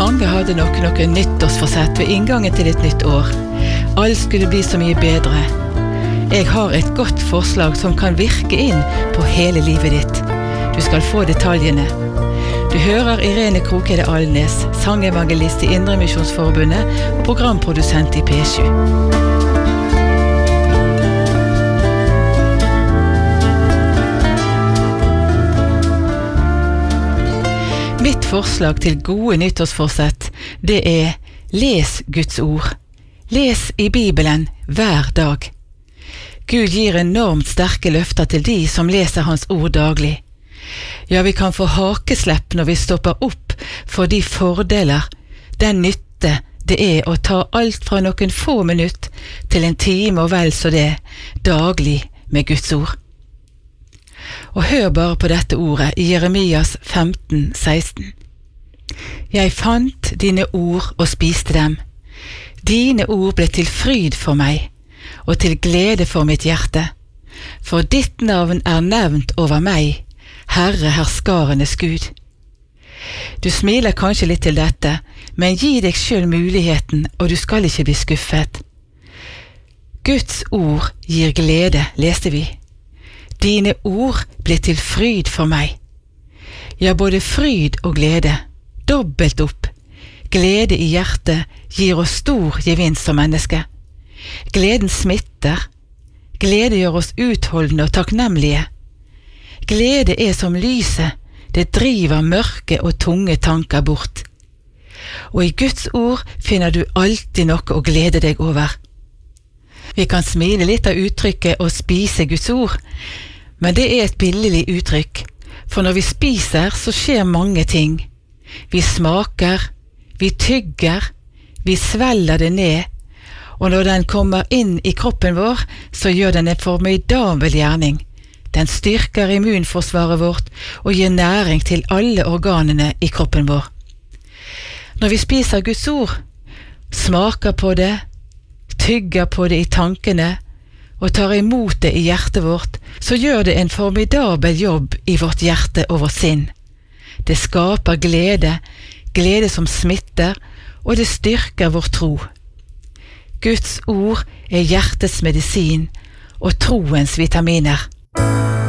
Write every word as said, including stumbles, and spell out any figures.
Mange hadde nok noen nyttårsforsett ved inngangen til et nytt år. Alt skulle bli så mye bedre. Jeg har et godt forslag som kan virke inn på hele livet ditt. Du skal få detaljene. Du hører Irene Krokede Alnes, sangevangelist i Indremisjonsforbundet og programprodusent i P sju. Mitt forslag til gode nyttårsforsett, det er les Guds ord. Les i Bibelen hver dag. Gud gir enormt sterke løfter til de som leser hans ord daglig. Ja, vi kan få hakeslepp når vi stopper opp for de fordeler, den nytte det er å ta alt fra noen få minutt til en time og vel så det, daglig med Guds ord. Og hør bare på dette ordet i Jeremias femten seksten. Jeg fant dine ord og spiste dem. Dine ord ble til fryd for meg, og til glede for mitt hjerte. For ditt navn er nevnt over meg, Herre herskarenes Gud. Du smiler kanskje litt til dette, men gi deg selv muligheten, og du skal ikke bli skuffet. Guds ord gir glede, leste vi. Dine ord ble til fryd for meg. Ja, både fryd og glede, dobbelt opp. Glede i hjertet gir oss stor gevinst som menneske. Gleden smitter. Glede gjør oss utholdende og takknemlige. Glede er som lyset, det driver mørke og tunge tanker bort. Og i Guds ord finner du alltid noe å glede deg over. Vi kan smile litt av uttrykket å spise Guds ord, men det er et billig uttrykk, for når vi spiser så skjer mange ting. Vi smaker, vi tygger, vi svelger det ned, og når den kommer inn i kroppen vår, så gjør den en formidabel gjerning. Den styrker immunforsvaret vårt og gir næring til alle organene i kroppen vår. Når vi spiser Guds ord, smaker på det, tygger på det i tankene, og tar imot det i hjertet vårt, så gjør det en formidabel jobb i vårt hjerte og vårt sinn. Det skaper glede, glede som smitter, og det styrker vår tro. Guds ord er hjertets medisin og troens vitaminer.